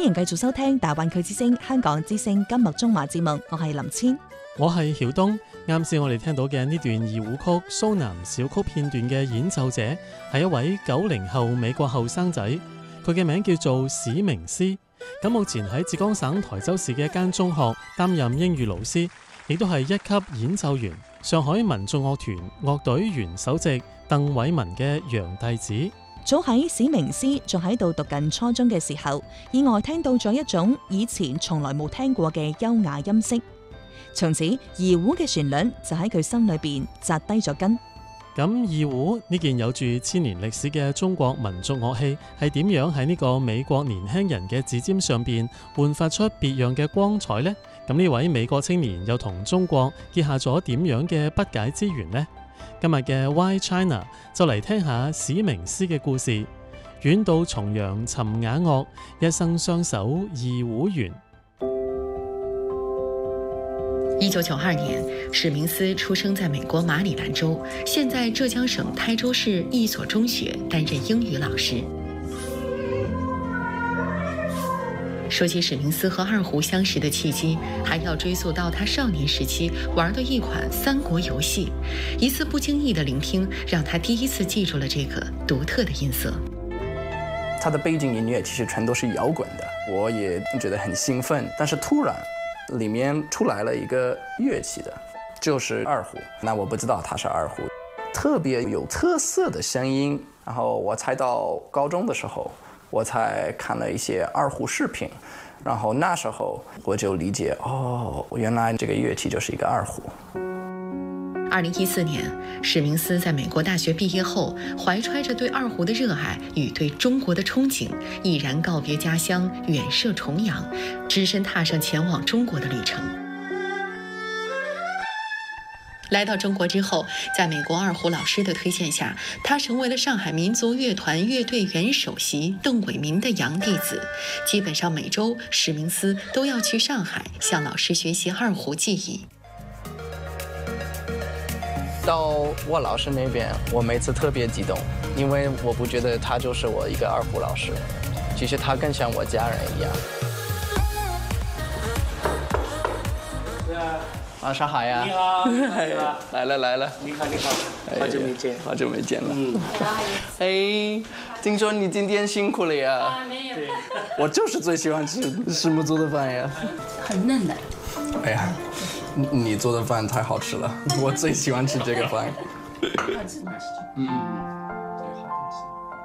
迎繼續收聽大灣區之聲香港之聲今日中華節目，我係林千， 我係曉東。啱先我哋聽到嘅呢段二胡曲蘇南小曲片段嘅演奏者係一位90後美國後生仔，佢嘅名叫做史明斯。咁目前喺浙江省台州市嘅一間中學擔任英語老師，亦都係一級演奏員，上海民族樂團樂隊原首席鄧偉文嘅洋弟子。 早喺史明斯仲喺度讀緊初中嘅時候，意外聽到咗一種以前從來冇聽過嘅優雅音色，從此二胡嘅旋律就喺佢心裏邊扎低咗根。 咁二胡呢件有住千年歷史嘅中國民族樂器，係點樣喺呢個美國年輕人嘅指尖上邊煥發出別樣嘅光彩呢？咁呢位美國青年又同中國結下咗點樣嘅不解之緣呢？今日嘅 Why China 就嚟聽下史明斯嘅故事。遠渡重洋尋雅樂，一生相守二胡緣。 1992年，史明斯出生在美国马里兰州，现在浙江省台州市一所中学担任英语老师。说起史明斯和二胡相识的契机，还要追溯到他少年时期玩的一款三国游戏。一次不经意的聆听，让他第一次记住了这个独特的音色。 他的背景音乐其实全都是摇滚的，我也觉得很兴奋。但是突然，里面出来了一个乐器的，就是二胡。那我不知道它是二胡，特别有特色的声音。然后我才到高中的时候，我才看了一些二胡视频，然后那时候我就理解，哦，原来这个乐器就是一个二胡。 2014年，史明斯在美国大学毕业后，怀揣着对二胡的热爱与对中国的憧憬，毅然告别家乡，远涉重洋，只身踏上前往中国的旅程。来到中国之后，在美国二胡老师的推荐下，他成为了上海民族乐团乐队原首席邓伟民的洋弟子。基本上每周，史明斯都要去上海向老师学习二胡技艺。 到我老师那边，我每次特别激动，因为我不觉得他就是我一个二胡老师，其实他更像我家人一样。晚上好呀！ 你好， 来了来了。 你好，好久没见， 好久没见了。哎，听说你今天辛苦了呀？ 没有。 我就是最喜欢吃师母做的饭呀。 很嫩的。 哎呀，你做的饭太好吃了，我最喜欢吃这个饭。 好吃吗？